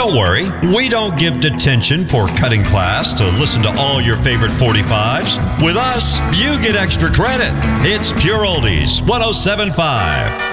Don't worry, we don't give detention for cutting class to listen to all your favorite 45s. With us, you get extra credit. It's Pure Oldies 107.5.